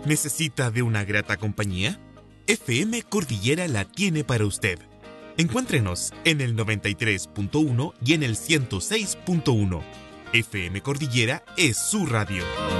¿Necesita de una grata compañía? FM Cordillera la tiene para usted. Encuéntrenos en el 93.1 y en el 106.1. FM Cordillera es su radio.